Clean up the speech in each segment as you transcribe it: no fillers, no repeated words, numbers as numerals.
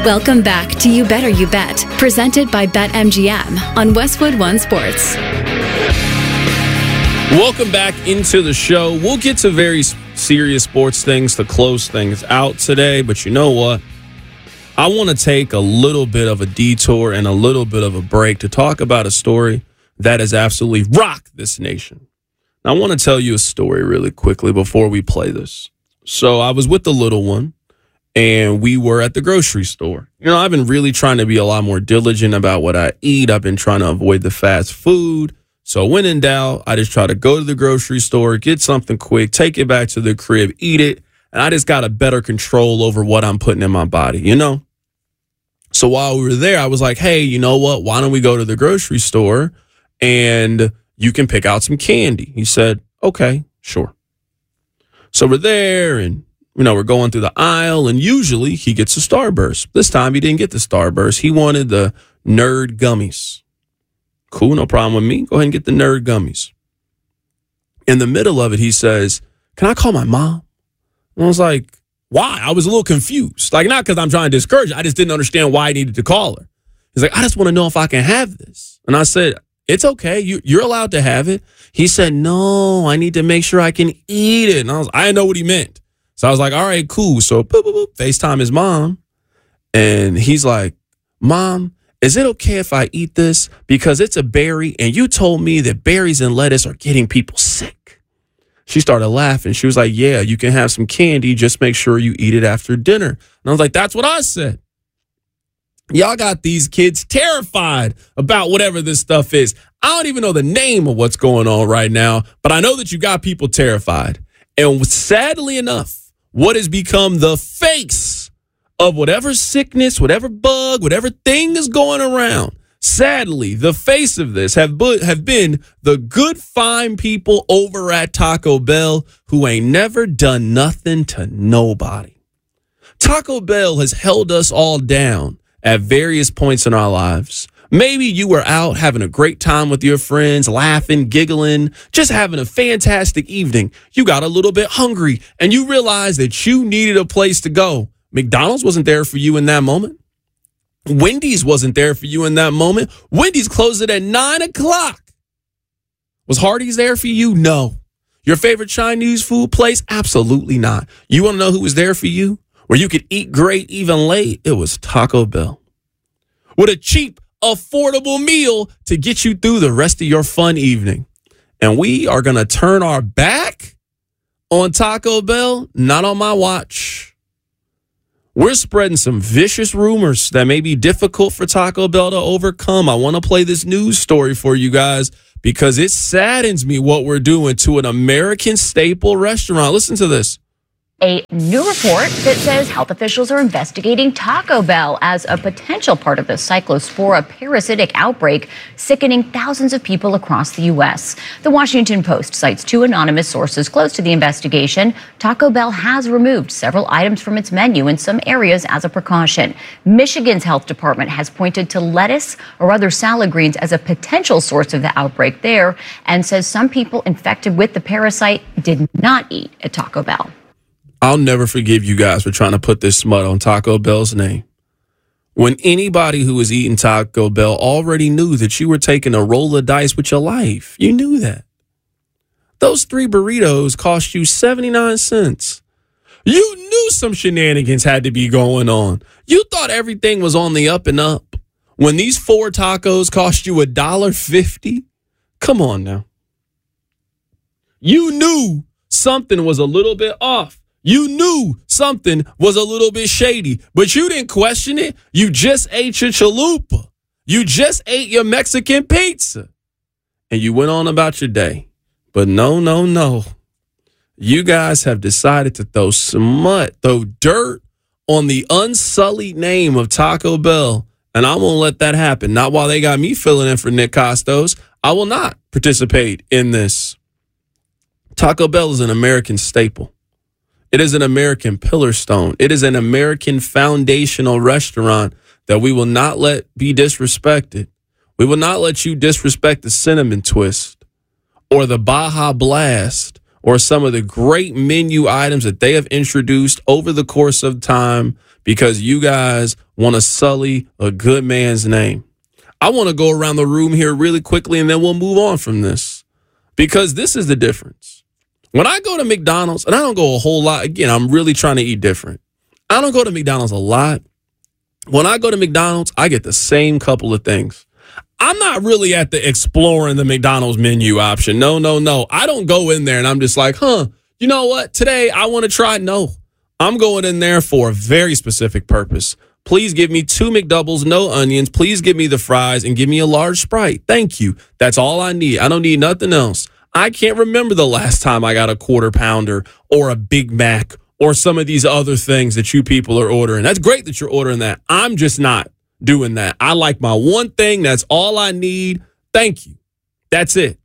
Welcome back to You Better You Bet, presented by BetMGM on Westwood One Sports. Welcome back into the show. We'll get to very serious sports things to close things out today, but you know what? I want to take a little bit of a detour and a little bit of a break to talk about a story that has absolutely rocked this nation. Now, I want to tell you a story really quickly before we play this. So I was with the little one, and we were at the grocery store. You know, I've been really trying to be a lot more diligent about what I eat. I've been trying to avoid the fast food. So when in doubt, I just try to go to the grocery store, get something quick, take it back to the crib, eat it, and I just got a better control over what I'm putting in my body, you know? So while we were there, I was like, hey, you know what? Why don't we go to the grocery store and you can pick out some candy? He said, okay, sure. So we're there and we're going through the aisle, and usually he gets a Starburst. This time he didn't get the Starburst. He wanted the Nerd Gummies. Cool, no problem with me. Go ahead and get the Nerd Gummies. In the middle of it, he says, can I call my mom? And I was like, why? I was a little confused. Like, not because I'm trying to discourage her. I just didn't understand why I needed to call her. He's like, I just want to know if I can have this. And I said, it's okay. You're allowed to have it. He said, no, I need to make sure I can eat it. And I didn't know what he meant. So I was like, all right, cool. So boop, boop, boop, FaceTime his mom. And he's like, Mom, is it okay if I eat this? Because it's a berry, and you told me that berries and lettuce are getting people sick. She started laughing. She was like, yeah, you can have some candy. Just make sure you eat it after dinner. And I was like, that's what I said. Y'all got these kids terrified about whatever this stuff is. I don't even know the name of what's going on right now, but I know that you got people terrified. And sadly enough, what has become the face of whatever sickness, whatever bug, whatever thing is going around, sadly, the face of this have been the good, fine people over at Taco Bell who ain't never done nothing to nobody. Taco Bell has held us all down at various points in our lives. Maybe you were out having a great time with your friends, laughing, giggling, just having a fantastic evening. You got a little bit hungry and you realized that you needed a place to go. McDonald's wasn't there for you in that moment. Wendy's wasn't there for you in that moment. Wendy's closed it at 9 o'clock. Was Hardee's there for you? No. Your favorite Chinese food place? Absolutely not. You want to know who was there for you? Where you could eat great even late? It was Taco Bell. With a cheap, affordable meal to get you through the rest of your fun evening. And we are going to turn our back on Taco Bell? Not on my watch. We're spreading some vicious rumors that may be difficult for Taco Bell to overcome. I want to play this news story for you guys because it saddens me what we're doing to an American staple restaurant. Listen to this. A new report that says health officials are investigating Taco Bell as a potential part of the cyclospora parasitic outbreak, sickening thousands of people across the U.S. The Washington Post cites two anonymous sources close to the investigation. Taco Bell has removed several items from its menu in some areas as a precaution. Michigan's health department has pointed to lettuce or other salad greens as a potential source of the outbreak there and says some people infected with the parasite did not eat at Taco Bell. I'll never forgive you guys for trying to put this smut on Taco Bell's name. When anybody who was eating Taco Bell already knew that you were taking a roll of dice with your life. You knew that. Those 3 burritos cost you 79 cents. You knew some shenanigans had to be going on. You thought everything was on the up and up. When these 4 tacos cost you $1.50, come on now. You knew something was a little bit off. You knew something was a little bit shady, but you didn't question it. You just ate your chalupa. You just ate your Mexican pizza. And you went on about your day. But no. You guys have decided to throw smut, throw dirt on the unsullied name of Taco Bell. And I won't let that happen. Not while they got me filling in for Nick Costos. I will not participate in this. Taco Bell is an American staple. It is an American pillar stone. It is an American foundational restaurant that we will not let be disrespected. We will not let you disrespect the Cinnamon Twist or the Baja Blast or some of the great menu items that they have introduced over the course of time because you guys want to sully a good man's name. I want to go around the room here really quickly, and then we'll move on from this, because this is the difference. When I go to McDonald's, and I don't go a whole lot, again, I'm really trying to eat different. I don't go to McDonald's a lot. When I go to McDonald's, I get the same couple of things. I'm not really at the exploring the McDonald's menu option. No. I don't go in there and I'm just like, you know what? Today I want to try. No, I'm going in there for a very specific purpose. Please give me 2 McDoubles, no onions. Please give me the fries and give me a large Sprite. Thank you. That's all I need. I don't need nothing else. I can't remember the last time I got a quarter pounder or a Big Mac or some of these other things that you people are ordering. That's great that you're ordering that. I'm just not doing that. I like my one thing. That's all I need. Thank you. That's it.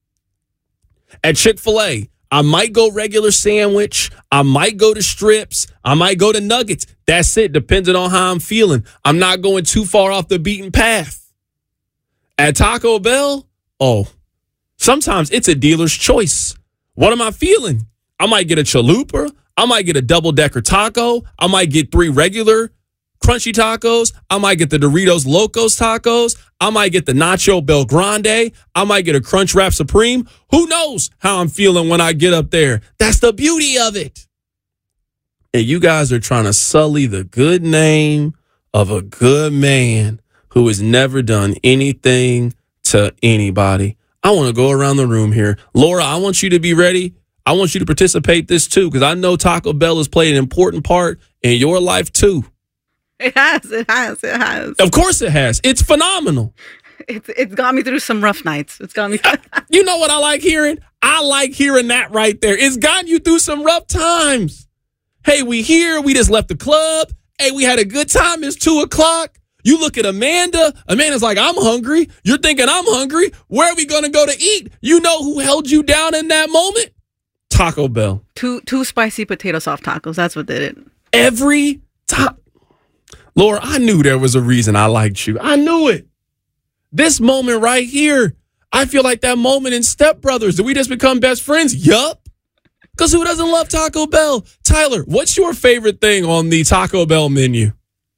At Chick-fil-A, I might go regular sandwich. I might go to strips. I might go to nuggets. That's it, depending on how I'm feeling. I'm not going too far off the beaten path. At Taco Bell, sometimes it's a dealer's choice. What am I feeling? I might get a chalupa. I might get a double-decker taco. I might get 3 regular crunchy tacos. I might get the Doritos Locos tacos. I might get the Nacho Bel Grande. I might get a Crunch Wrap Supreme. Who knows how I'm feeling when I get up there? That's the beauty of it. And you guys are trying to sully the good name of a good man who has never done anything to anybody. I want to go around the room here. Laura, I want you to be ready. I want you to participate this too, because I know Taco Bell has played an important part in your life too. It has. Of course it has. It's phenomenal. It's got me through some rough nights. It's got me. You know what I like hearing? I like hearing that right there. It's gotten you through some rough times. Hey, we here. We just left the club. Hey, we had a good time. It's 2:00. You look at Amanda. Amanda's like, I'm hungry. You're thinking I'm hungry. Where are we going to go to eat? You know who held you down in that moment? Taco Bell. Two spicy potato soft tacos. That's what did it. Every time. Laura, I knew there was a reason I liked you. I knew it. This moment right here, I feel like that moment in Step Brothers. Did we just become best friends? Yup. Because who doesn't love Taco Bell? Tyler, what's your favorite thing on the Taco Bell menu?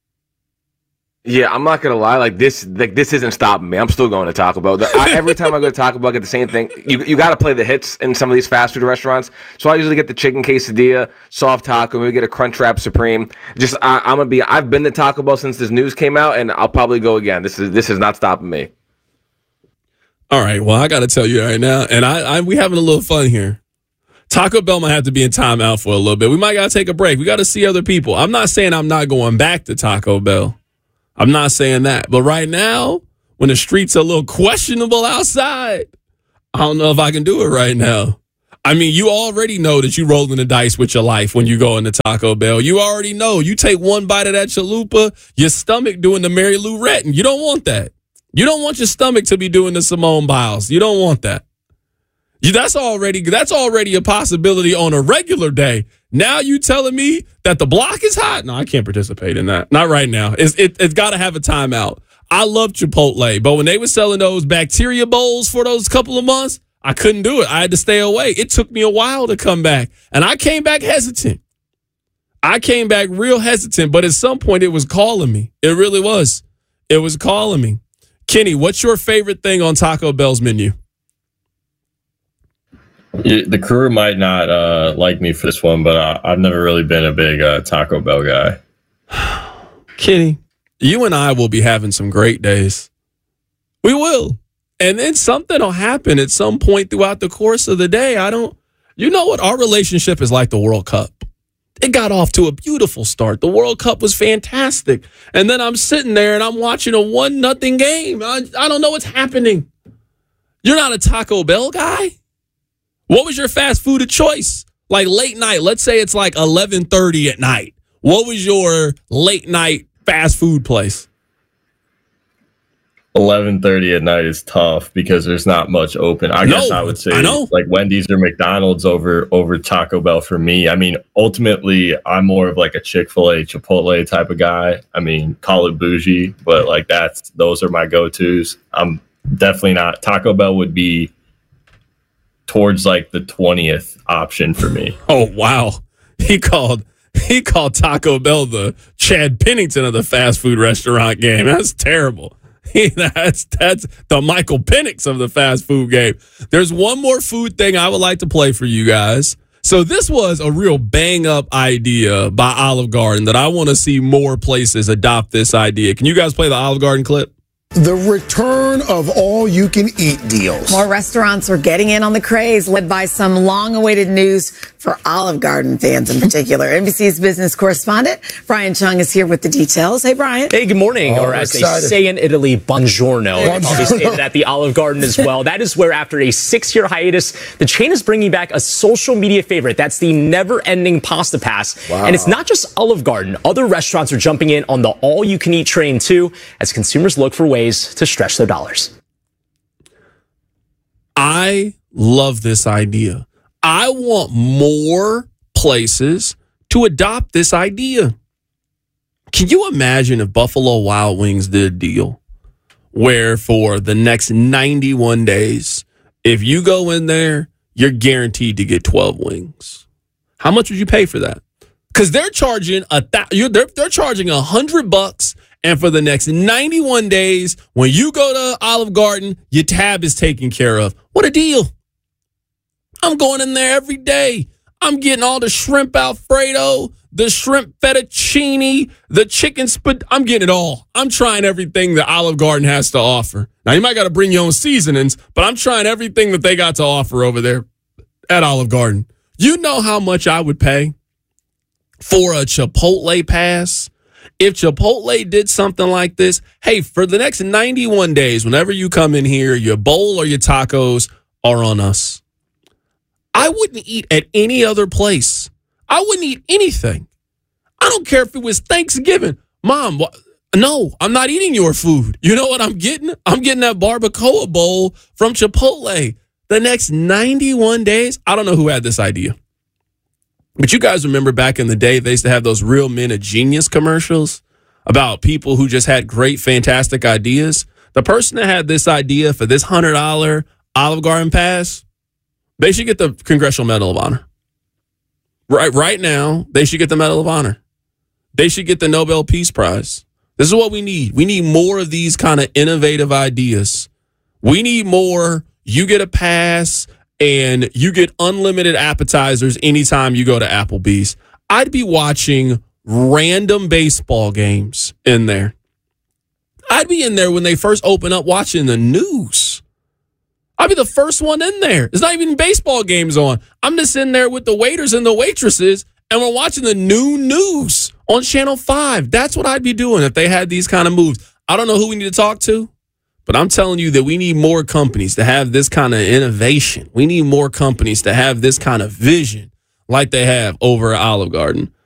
Yeah, I'm not gonna lie. This isn't stopping me. I'm still going to Taco Bell. Every time I go to Taco Bell, I get the same thing. You got to play the hits in some of these fast food restaurants. So I usually get the chicken quesadilla, soft taco, maybe get a Crunch Wrap Supreme. I've been to Taco Bell since this news came out, and I'll probably go again. This is not stopping me. All right. Well, I got to tell you right now, and we having a little fun here. Taco Bell might have to be in timeout for a little bit. We might got to take a break. We got to see other people. I'm not saying I'm not going back to Taco Bell. I'm not saying that. But right now, when the streets are a little questionable outside, I don't know if I can do it right now. I mean, you already know that you're rolling the dice with your life when you go into Taco Bell. You already know. You take one bite of that chalupa, your stomach doing the Mary Lou Retton. You don't want that. You don't want your stomach to be doing the Simone Biles. You don't want that. That's already a possibility on a regular day. Now you telling me that the block is hot? No, I can't participate in that. Not right now. It's got to have a timeout. I love Chipotle, but when they were selling those bacteria bowls for those couple of months, I couldn't do it. I had to stay away. It took me a while to come back, and I came back hesitant. I came back real hesitant, but at some point it was calling me. It really was. It was calling me. Kenny, what's your favorite thing on Taco Bell's menu? The crew might not like me for this one, but I've never really been a big Taco Bell guy. Kenny, you and I will be having some great days. We will. And then something will happen at some point throughout the course of the day. You know what? Our relationship is like the World Cup. It got off to a beautiful start. The World Cup was fantastic. And then I'm sitting there and I'm watching a 1-0 game. I don't know what's happening. You're not a Taco Bell guy? What was your fast food of choice? Like late night, let's say it's like 11:30 at night. What was your late night fast food place? 11:30 at night is tough because there's not much open. I guess I would say like Wendy's or McDonald's over Taco Bell for me. I mean, ultimately, I'm more of like a Chick-fil-A, Chipotle type of guy. I mean, call it bougie, but like those are my go-tos. I'm definitely not. Taco Bell would be towards like the 20th option for me. Oh, wow. He called He called Taco Bell the Chad Pennington of the fast food restaurant game. That's terrible. That's the Michael Penix of the fast food game. There's one more food thing I would like to play for you guys. So this was a real bang-up idea by Olive Garden that I want to see more places adopt this idea. Can you guys play the Olive Garden clip? The return of all-you-can-eat deals. More restaurants are getting in on the craze, led by some long-awaited news for Olive Garden fans in particular. NBC's business correspondent Brian Chung is here with the details. Hey, Brian. Hey, good morning. Or as they say in Italy, buongiorno. They say that at the Olive Garden as well. That is where, after a 6-year hiatus, the chain is bringing back a social media favorite. That's the never-ending pasta pass. Wow. And it's not just Olive Garden. Other restaurants are jumping in on the all-you-can-eat train, too, as consumers look for ways to stretch their dollars. I love this idea. I want more places to adopt this idea. Can you imagine if Buffalo Wild Wings did a deal where for the next 91 days, if you go in there, you're guaranteed to get 12 wings? How much would you pay for that? Because they're charging they're charging $100. And for the next 91 days, when you go to Olive Garden, your tab is taken care of. What a deal. I'm going in there every day. I'm getting all the shrimp Alfredo, the shrimp fettuccine, the chicken spaghetti. I'm getting it all. I'm trying everything that Olive Garden has to offer. Now, you might got to bring your own seasonings, but I'm trying everything that they got to offer over there at Olive Garden. You know how much I would pay for a Chipotle pass? If Chipotle did something like this, hey, for the next 91 days, whenever you come in here, your bowl or your tacos are on us. I wouldn't eat at any other place. I wouldn't eat anything. I don't care if it was Thanksgiving. Mom, no, I'm not eating your food. You know what I'm getting? I'm getting that barbacoa bowl from Chipotle. The next 91 days, I don't know who had this idea. But you guys remember back in the day, they used to have those Real Men of Genius commercials about people who just had great, fantastic ideas. The person that had this idea for this $100 Olive Garden pass, they should get the Congressional Medal of Honor. Right now, they should get the Medal of Honor. They should get the Nobel Peace Prize. This is what we need. We need more of these kind of innovative ideas. We need more. You get a pass and you get unlimited appetizers anytime you go to Applebee's. I'd be watching random baseball games in there. I'd be in there when they first open up watching the news. I'd be the first one in there. There's not even baseball games on. I'm just in there with the waiters and the waitresses, and we're watching the noon news on Channel 5. That's what I'd be doing if they had these kind of moves. I don't know who we need to talk to, but I'm telling you that we need more companies to have this kind of innovation. We need more companies to have this kind of vision like they have over at Olive Garden.